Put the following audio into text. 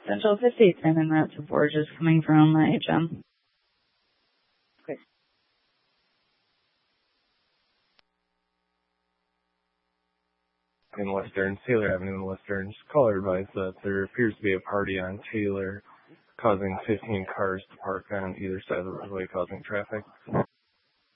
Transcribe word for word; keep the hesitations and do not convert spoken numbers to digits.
Central fifty-ten en route to Borges coming from uh, H M. Okay. In Western, Taylor Avenue in Western, caller advised that there appears to be a party on Taylor, causing fifteen cars to park on either side of the roadway, causing traffic.